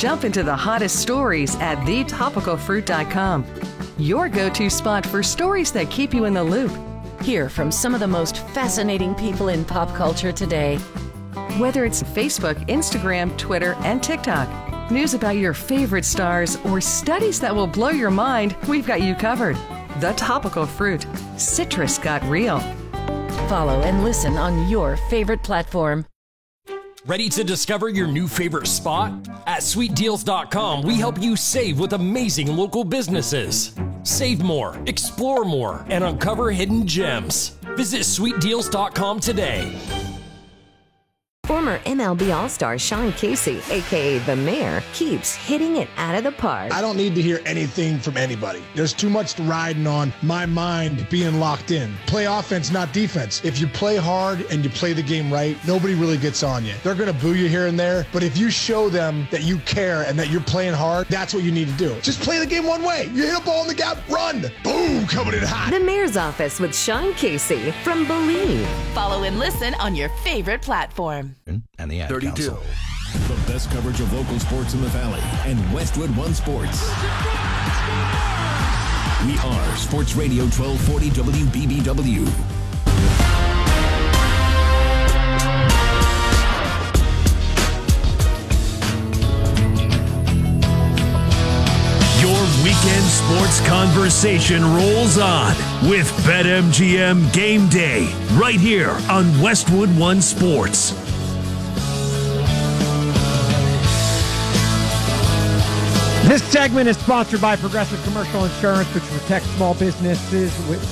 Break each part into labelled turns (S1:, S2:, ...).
S1: Jump into the hottest stories at thetopicalfruit.com. Your go-to spot for stories that keep you in the loop. Hear from some of the most fascinating people in pop culture today. Whether it's Facebook, Instagram, Twitter, and TikTok, news about your favorite stars, or studies that will blow your mind, we've got you covered. The Topical Fruit. Citrus got real. Follow and listen on your favorite platform.
S2: Ready to discover your new favorite spot? At sweetdeals.com, we help you save with amazing local businesses. Save more, explore more, and uncover hidden gems. Visit sweetdeals.com today.
S3: Former MLB All-Star Sean Casey, a.k.a. The Mayor, keeps hitting it out of the park.
S4: I don't need to hear anything from anybody. There's too much riding on my mind being locked in. Play offense, not defense. If you play hard and you play the game right, nobody really gets on you. They're going to boo you here and there, but if you show them that you care and that you're playing hard, that's what you need to do. Just play the game one way. You hit a ball in the gap, run. Boom, coming in hot.
S3: The Mayor's Office with Sean Casey from Believe.
S5: Follow and listen on your favorite platform.
S6: And the Ad
S7: 32.
S6: Council.
S7: The best coverage of local sports in the Valley and Westwood One Sports. We are Sports Radio 1240 WBBW.
S8: Your weekend sports conversation rolls on with BetMGM Game Day right here on Westwood One Sports.
S9: This segment is sponsored by Progressive Commercial Insurance, which protects small businesses with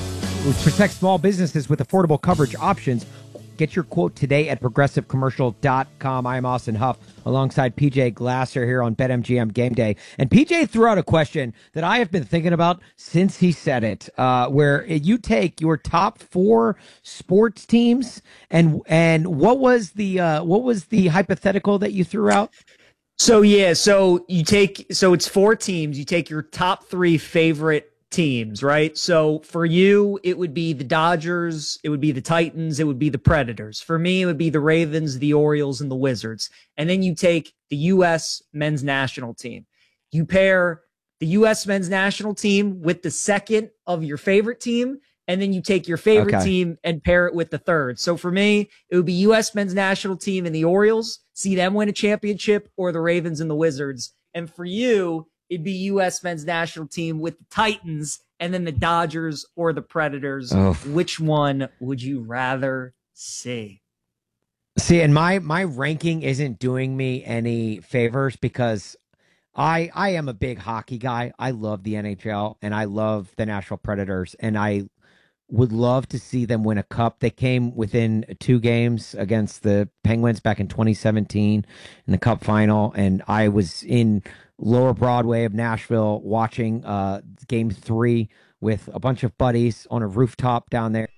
S9: affordable coverage options. Get your quote today at progressivecommercial.com. I'm Austin Huff alongside PJ Glasser here on BetMGM Game Day. And PJ threw out a question that I have been thinking about since he said it, where you take your top 4 sports teams and what was the hypothetical that you threw out?
S10: So it's 4 teams. You take your top 3 favorite teams, right? So for you, it would be the Dodgers, it would be the Titans, it would be the Predators. For me, it would be the Ravens, the Orioles, and the Wizards. And then you take the U.S. men's national team. You pair the U.S. men's national team with the second of your favorite team, and then you take your favorite team and pair it with the third. So for me, it would be U.S. men's national team and the Orioles, see them win a championship, or the Ravens and the Wizards. And for you, it'd be U.S. men's national team with the Titans and then the Dodgers or the Predators. Oh. Which one would you rather see?
S9: See, and my ranking isn't doing me any favors because I am a big hockey guy. I love the NHL and I love the Nashville Predators, and I would love to see them win a cup. They came within 2 games against the Penguins back in 2017 in the cup final, and I was in Lower Broadway of Nashville watching game 3 with a bunch of buddies on a rooftop down there.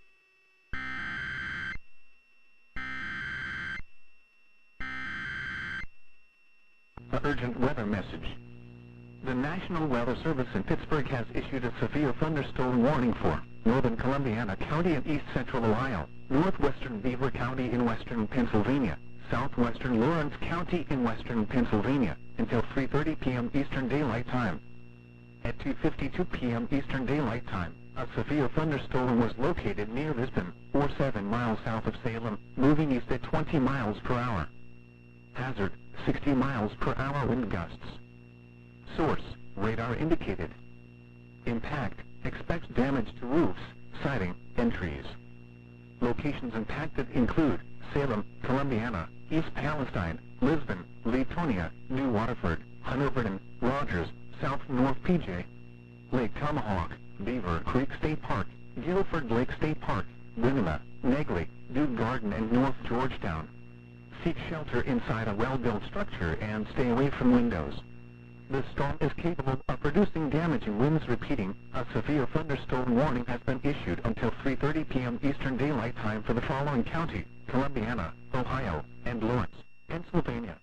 S11: An urgent weather message. The National Weather Service in Pittsburgh has issued a severe thunderstorm warning for northern Columbiana County in east central Ohio, northwestern Beaver County in western Pennsylvania, southwestern Lawrence County in western Pennsylvania until 3:30 p.m. Eastern Daylight Time. At 2:52 p.m. Eastern Daylight Time, a severe thunderstorm was located near Lisbon, or 7 miles south of Salem, moving east at 20 miles per hour. Hazard, 60 miles per hour wind gusts. Source, radar indicated. Impact, expects damage to roofs, siding, and trees. Locations impacted include Salem, Columbiana, East Palestine, Lisbon, Latonia, New Waterford, Hunter Vernon, Rogers, South North PJ, Lake Tomahawk, Beaver Creek State Park, Guilford Lake State Park, Winema, Negley, Dude Garden, and North Georgetown. Seek shelter inside a well-built structure and stay away from windows. The storm is capable of producing damaging winds repeating. A severe thunderstorm warning has been issued until 3:30 p.m. Eastern Daylight Time for the following county: Columbiana, Ohio, and Lawrence, Pennsylvania.